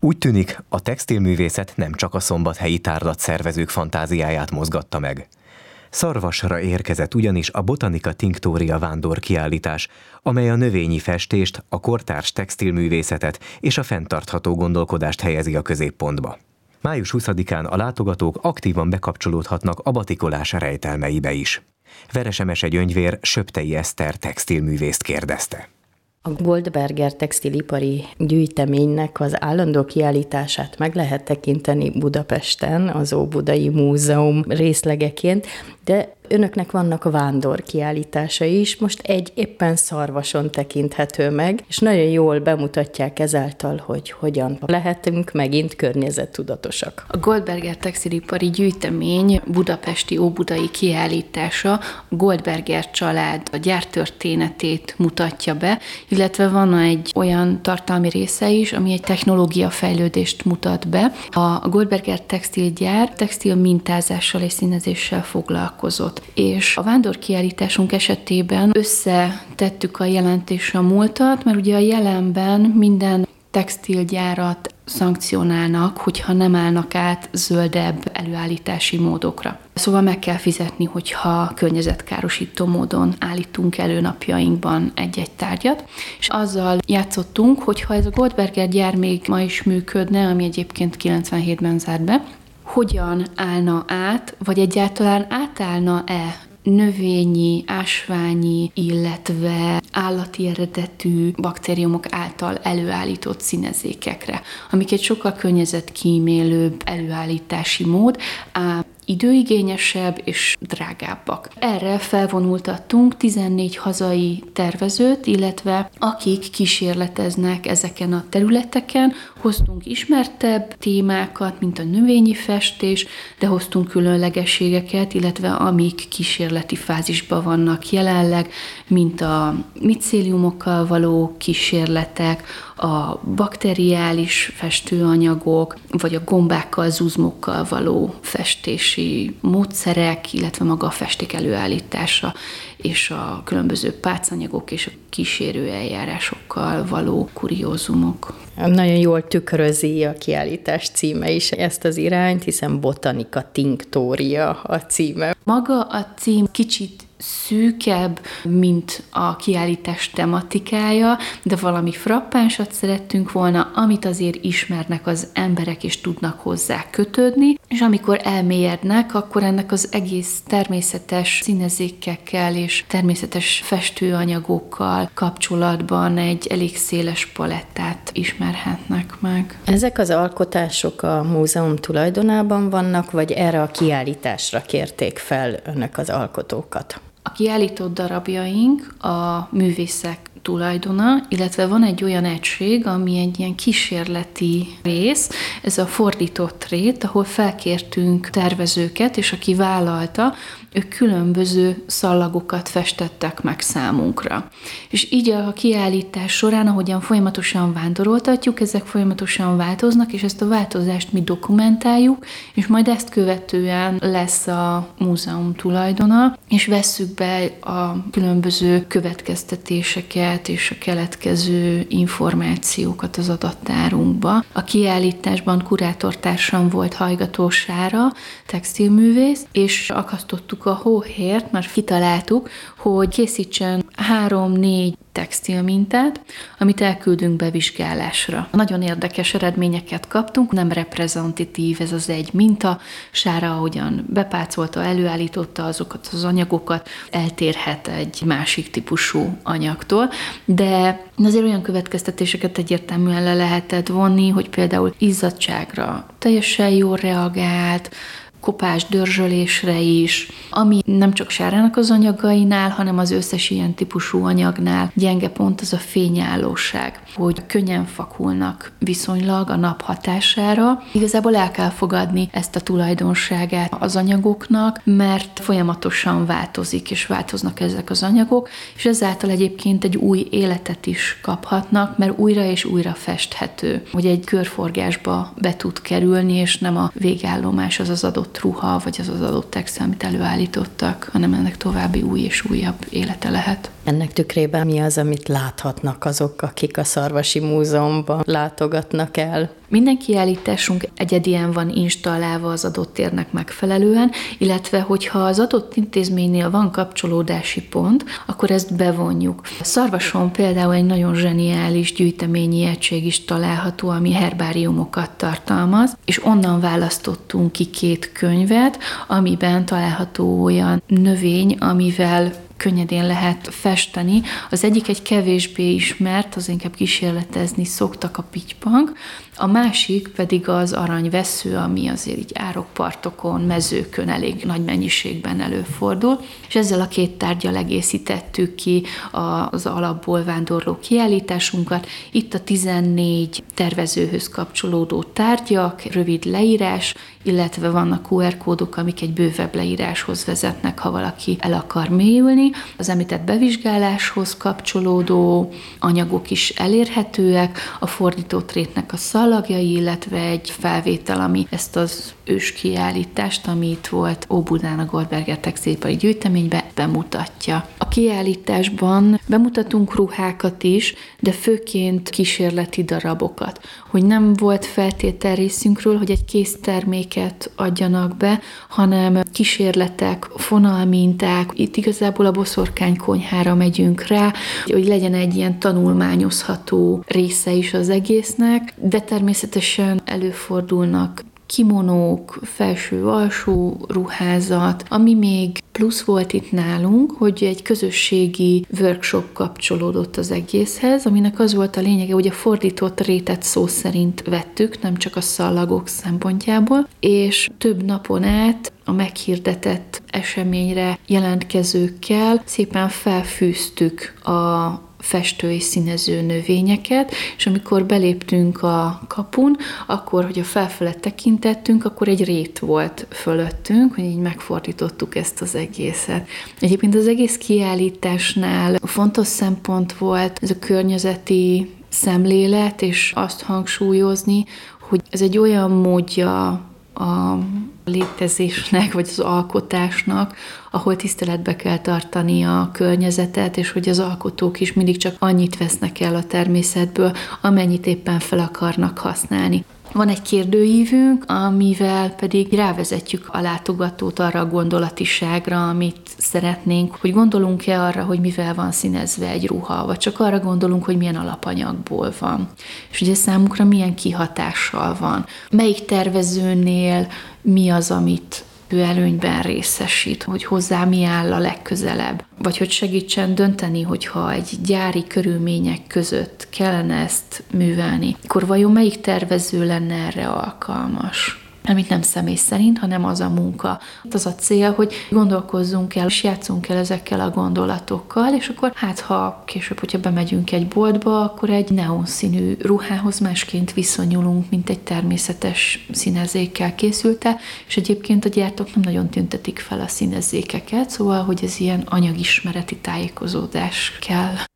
Úgy tűnik, a textilművészet nem csak a szombathelyi tárlatszervezők fantáziáját mozgatta meg. Szarvasra érkezett ugyanis a Botanika Tinctoria vándorkiállítás, amely a növényi festést, a kortárs textilművészetet és a fenntartható gondolkodást helyezi a középpontba. Május 20-án a látogatók aktívan bekapcsolódhatnak a batikolás rejtelmeibe is. Veresemese Gyöngyvér Söptei Eszter textilművészt kérdezte. A Goldberger textilipari gyűjteménynek az állandó kiállítását meg lehet tekinteni Budapesten, az Óbudai Múzeum részlegeként, de önöknek vannak a vándorkiállításai is, most egy éppen Szarvason tekinthető meg, és nagyon jól bemutatják ezáltal, hogy hogyan lehetünk megint környezettudatosak. A Goldberger textilipari gyűjtemény budapesti óbudai kiállítása a Goldberger család a gyártörténetét mutatja be, illetve van egy olyan tartalmi része is, ami egy technológiafejlődést mutat be. A Goldberger textilgyár textil mintázással és színezéssel foglalkozott. És a vándorkiállításunk esetében összetettük a jelent és a múltat, mert ugye a jelenben minden textilgyárat szankcionálnak, hogyha nem állnak át zöldebb előállítási módokra. Szóval meg kell fizetni, hogyha környezetkárosító módon állítunk elő napjainkban egy-egy tárgyat, és azzal játszottunk, hogyha ez a Goldberger gyár még ma is működne, ami egyébként 97-ben zárt be, hogyan állna át, vagy egyáltalán átállna-e növényi, ásványi, illetve állati eredetű baktériumok által előállított színezékekre, amik egy sokkal környezetkímélőbb előállítási mód, időigényesebb és drágábbak. Erre felvonultattunk 14 hazai tervezőt, illetve akik kísérleteznek ezeken a területeken, hoztunk ismertebb témákat, mint a növényi festés, de hoztunk különlegességeket, illetve amik kísérleti fázisban vannak jelenleg, mint a micéliumokkal való kísérletek, a bakteriális festőanyagok, vagy a gombákkal, zuzmokkal való festési módszerek, illetve maga a festék előállítása, és a különböző pácanyagok és a kísérő eljárásokkal való kuriózumok. Nagyon jól tükrözi a kiállítás címe is ezt az irányt, hiszen Botanika Tinctoria a címe. Maga a cím kicsit szűkebb, mint a kiállítás tematikája, de valami frappánsat szerettünk volna, amit azért ismernek az emberek, és tudnak hozzá kötődni, és amikor elmélyednek, akkor ennek az egész természetes színezékekkel és természetes festőanyagokkal kapcsolatban egy elég széles palettát ismerhetnek meg. Ezek az alkotások a múzeum tulajdonában vannak, vagy erre a kiállításra kérték fel önök az alkotókat? A kiállított darabjaink a művészek tulajdona, illetve van egy olyan egység, ami egy ilyen kísérleti rész, ez a fordított rét, ahol felkértünk tervezőket, és aki vállalta, ők különböző szallagokat festettek meg számunkra. És így a kiállítás során, ahogyan folyamatosan vándoroltatjuk, ezek folyamatosan változnak, és ezt a változást mi dokumentáljuk, és majd ezt követően lesz a múzeum tulajdona, és vesszük be a különböző következtetéseket és a keletkező információkat az adattárunkba. A kiállításban kurátortársam volt Hajgató Sára, textilművész, és akasztottuk a hóhért, mert kitaláltuk, hogy készítsen 3-4 textilmintát, amit elküldünk bevizsgálásra. Nagyon érdekes eredményeket kaptunk, nem reprezentatív ez az egy minta, Sára ahogyan bepácolta, előállította azokat az anyagokat, eltérhet egy másik típusú anyagtól, de azért olyan következtetéseket egyértelműen le lehetett vonni, hogy például izzadságra teljesen jól reagált, kopás dörzsölésre is, ami nem csak Sárának az anyagainál, hanem az összes ilyen típusú anyagnál gyenge pont az a fényállóság, hogy könnyen fakulnak viszonylag a nap hatására. Igazából el kell fogadni ezt a tulajdonságát az anyagoknak, mert folyamatosan változik, és változnak ezek az anyagok, és ezáltal egyébként egy új életet is kaphatnak, mert újra és újra festhető, hogy egy körforgásba be tud kerülni, és nem a végállomás az adott adott ruha, vagy az adott textil, amit előállítottak, hanem ennek további új és újabb élete lehet. Ennek tükrében mi az, amit láthatnak azok, akik a Szarvasi Múzeumban látogatnak el? Minden kiállításunk egyedien van installálva az adott térnek megfelelően, illetve hogyha az adott intézménynél van kapcsolódási pont, akkor ezt bevonjuk. Szarvason például egy nagyon zseniális gyűjteményi egység is található, ami herbáriumokat tartalmaz, és onnan választottunk ki 2 könyvet, amiben található olyan növény, amivel könnyedén lehet festeni. Az egyik egy kevésbé ismert, az inkább kísérletezni szoktak, a pittypank, a másik pedig az aranyvessző, ami azért így árokpartokon, mezőkön elég nagy mennyiségben előfordul, és ezzel a 2 tárggyal egészítettük ki az alapból vándorló kiállításunkat. Itt a 14 tervezőhöz kapcsolódó tárgyak, rövid leírás, illetve vannak QR kódok, amik egy bővebb leíráshoz vezetnek, ha valaki el akar mélyülni. Az említett bevizsgáláshoz kapcsolódó anyagok is elérhetőek, a fordított rétnek a szallagjai, illetve egy felvétel, ami ezt az őskiállítást, ami itt volt Óbudán a Goldberger Textilipari Gyűjteményben, bemutatja. A kiállításban bemutatunk ruhákat is, de főként kísérleti darabokat, hogy nem volt feltétel részünkről, hogy egy készterméket adjanak be, hanem kísérletek, fonalminták, itt igazából a boszorkánykonyhára megyünk rá, hogy legyen egy ilyen tanulmányozható része is az egésznek, de természetesen előfordulnak kimonók, felső-alsó ruházat, ami még plusz volt itt nálunk, hogy egy közösségi workshop kapcsolódott az egészhez, aminek az volt a lényege, hogy a fordított rétet szó szerint vettük, nem csak a szallagok szempontjából, és több napon át a meghirdetett eseményre jelentkezőkkel szépen felfűztük a festő és színező növényeket, és amikor beléptünk a kapun, akkor, hogy a felfele tekintettünk, akkor egy rét volt fölöttünk, hogy így megfordítottuk ezt az egészet. Egyébként az egész kiállításnál fontos szempont volt ez a környezeti szemlélet, és azt hangsúlyozni, hogy ez egy olyan módja a létezésnek, vagy az alkotásnak, ahol tiszteletbe kell tartani a környezetet, és hogy az alkotók is mindig csak annyit vesznek el a természetből, amennyit éppen fel akarnak használni. Van egy kérdőívünk, amivel pedig rávezetjük a látogatót arra a gondolatiságra, amit szeretnénk, hogy gondolunk-e arra, hogy mivel van színezve egy ruha, vagy csak arra gondolunk, hogy milyen alapanyagból van. És ugye számunkra milyen kihatással van. Melyik tervezőnél mi az, amit ő előnyben részesít, hogy hozzá mi áll a legközelebb, vagy hogy segítsen dönteni, hogyha egy gyári körülmények között kellene ezt művelni, akkor vajon melyik tervező lenne erre alkalmas? Amit nem személy szerint, hanem az a munka. Az a cél, hogy gondolkozzunk el, és játszunk el ezekkel a gondolatokkal, és akkor ha később, hogyha bemegyünk egy boltba, akkor egy neonszínű ruhához másként viszonyulunk, mint egy természetes színezékkel készülte, és egyébként a gyártók nem nagyon tüntetik fel a színezékeket, szóval, hogy ez ilyen anyagismereti tájékozódás kell.